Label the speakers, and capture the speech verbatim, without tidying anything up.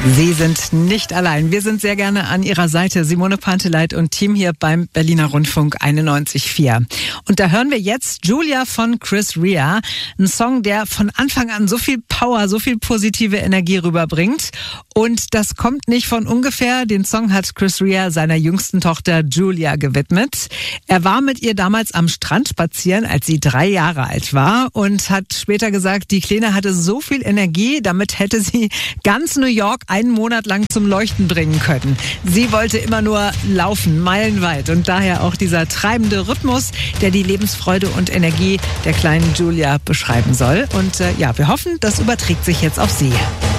Speaker 1: Sie sind nicht allein. Wir sind sehr gerne an Ihrer Seite. Simone Panteleit und Team hier beim Berliner Rundfunk einundneunzig Komma vier. Und da hören wir jetzt Julia von Chris Rea. Ein Song, der von Anfang an so viel Power, so viel positive Energie rüberbringt. Und das kommt nicht von ungefähr. Den Song hat Chris Rea seiner jüngsten Tochter Julia gewidmet. Er war mit ihr damals am Strand spazieren, als sie drei Jahre alt war, und hat später gesagt, die Kleine hatte so viel Energie, damit hätte sie ganz New York einen Monat lang zum Leuchten bringen können. Sie wollte immer nur laufen, meilenweit, und daher auch dieser treibende Rhythmus, der die Lebensfreude und Energie der kleinen Julia beschreiben soll. Und äh, ja, wir hoffen, das überträgt sich jetzt auf sie.